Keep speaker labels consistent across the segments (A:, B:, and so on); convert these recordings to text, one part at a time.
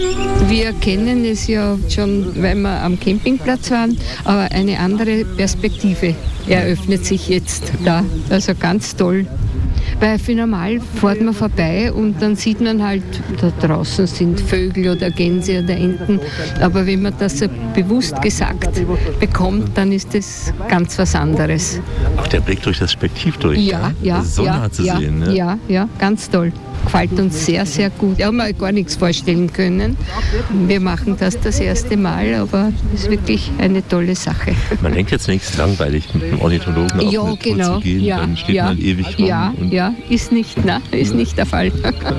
A: Wir kennen es ja schon, weil wir am Campingplatz waren, aber eine andere Perspektive eröffnet sich jetzt da. Also ganz toll. Weil für normal fährt man vorbei und dann sieht man halt, da draußen sind Vögel oder Gänse oder Enten. Aber wenn man das so bewusst gesagt bekommt, dann ist das ganz was anderes.
B: Auch der Blick durch das Spektiv durch.
A: Ja,
B: so nah zu sehen. Ne?
A: Ja, ganz toll. Gefällt uns sehr, sehr gut. Ich habe mir gar nichts vorstellen können. Wir machen das erste Mal, aber es ist wirklich eine tolle Sache.
B: Man denkt jetzt nichts langweilig, mit einem Ornithologen auf eine Tour zu gehen, dann steht man ewig rum.
A: Ja, ist nicht der Fall.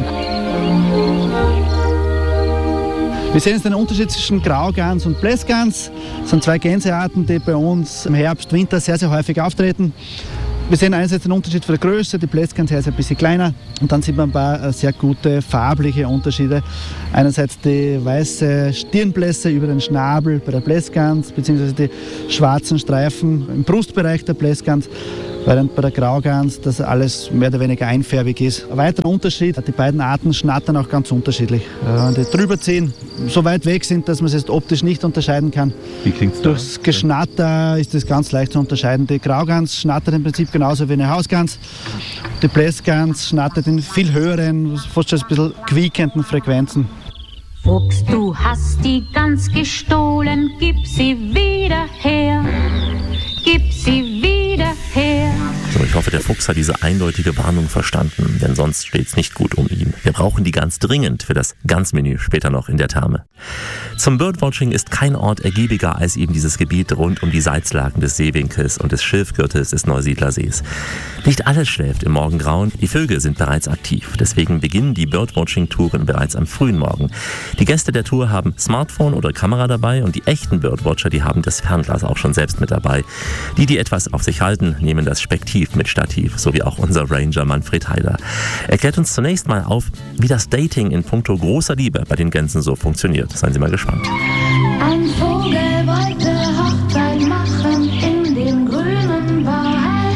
C: Wir sehen jetzt den Unterschied zwischen Graugans und Blässgans. Das sind zwei Gänsearten, die bei uns im Herbst, Winter sehr, sehr häufig auftreten. Wir sehen einerseits den Unterschied von der Größe, die Blässgans ist ein bisschen kleiner und dann sieht man ein paar sehr gute farbliche Unterschiede. Einerseits die weiße Stirnblässe über den Schnabel bei der Blässgans, beziehungsweise die schwarzen Streifen im Brustbereich der Blässgans, während bei der Graugans das alles mehr oder weniger einfärbig ist. Ein weiterer Unterschied, die beiden Arten schnattern auch ganz unterschiedlich. Wenn die drüber ziehen, so weit weg sind, dass man es jetzt optisch nicht unterscheiden kann.
B: Wie klingt's da?
C: Durchs Geschnatter ist das ganz leicht zu unterscheiden. Die Graugans schnattert im Prinzip genauso wie eine Hausgans. Die Blässgans schnattert in viel höheren, fast schon ein bisschen quiekenden Frequenzen.
D: Fuchs, du hast die Gans gestohlen, gib sie wieder her. Gib sie wieder her.
B: So, ich hoffe, der Fuchs hat diese eindeutige Warnung verstanden, denn sonst steht's nicht gut um ihn. Wir brauchen die Gans dringend für das Gansmenü später noch in der Therme. Zum Birdwatching ist kein Ort ergiebiger als eben dieses Gebiet rund um die Salzlaken des Seewinkels und des Schilfgürtels des Neusiedlersees. Nicht alles schläft im Morgengrauen, die Vögel sind bereits aktiv. Deswegen beginnen die Birdwatching-Touren bereits am frühen Morgen. Die Gäste der Tour haben Smartphone oder Kamera dabei und die echten Birdwatcher, die haben das Fernglas auch schon selbst mit dabei. Die etwas auf sich halten, nehmen das Spektiv mit Stativ, so wie auch unser Ranger Manfred Heider. Er klärt uns zunächst mal auf, wie das Dating in puncto großer Liebe bei den Gänsen so funktioniert. Seien Sie mal gespannt.
D: Ein Vogel wollte Hochzeit machen in dem grünen Wald.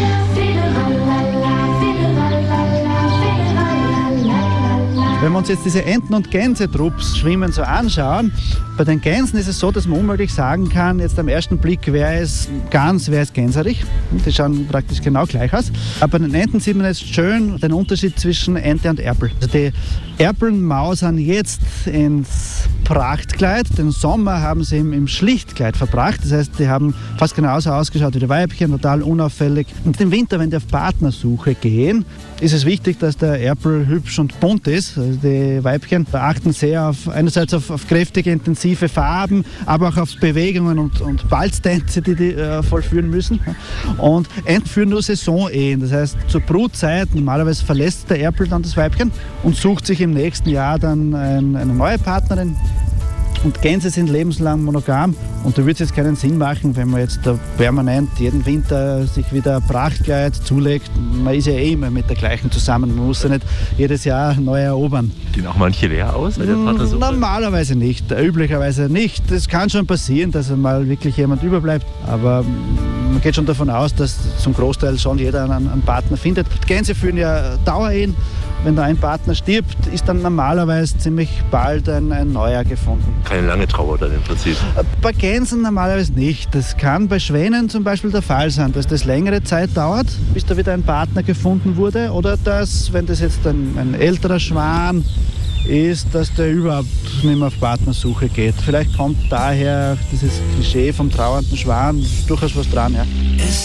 C: Wenn wir uns jetzt diese Enten- und Gänsetrupps schwimmen so anschauen, bei den Gänsen ist es so, dass man unmöglich sagen kann, jetzt am ersten Blick, wer ist Gans, wer ist Gänserich. Die schauen praktisch genau gleich aus. Aber bei den Enten sieht man jetzt schön den Unterschied zwischen Ente und Erpel. Also die Erpeln mausern jetzt ins Prachtkleid. Den Sommer haben sie im Schlichtkleid verbracht. Das heißt, die haben fast genauso ausgeschaut wie die Weibchen, total unauffällig. Und im Winter, wenn die auf Partnersuche gehen, ist es wichtig, dass der Erpel hübsch und bunt ist. Also die Weibchen achten sehr einerseits auf kräftige, intensive Farben, aber auch auf Bewegungen und Balztänze, die vollführen müssen. Und Enten führen nur Saisonehen. Das heißt, zur Brutzeit normalerweise verlässt der Erpel dann das Weibchen und sucht sich im nächsten Jahr dann eine neue Partnerin. Und Gänse sind lebenslang monogam und da würde es jetzt keinen Sinn machen, wenn man jetzt da permanent jeden Winter sich wieder ein Prachtkleid zulegt. Man ist ja eh immer mit der gleichen zusammen, man muss ja nicht jedes Jahr neu erobern.
B: Gehen auch manche leer aus bei der Partnersuche?
C: Normalerweise nicht, üblicherweise nicht. Es kann schon passieren, dass mal wirklich jemand überbleibt, aber man geht schon davon aus, dass zum Großteil schon jeder einen Partner findet. Gänse führen ja Dauerehen. Wenn da ein Partner stirbt, ist dann normalerweise ziemlich bald ein neuer gefunden.
B: Keine lange Trauer dann im Prinzip?
C: Bei Gänsen normalerweise nicht. Das kann bei Schwänen zum Beispiel der Fall sein, dass das längere Zeit dauert, bis da wieder ein Partner gefunden wurde. Oder dass, wenn das jetzt ein älterer Schwan ist, dass der überhaupt nicht mehr auf Partnersuche geht. Vielleicht kommt daher dieses Klischee vom trauernden Schwan durchaus was dran. Ja.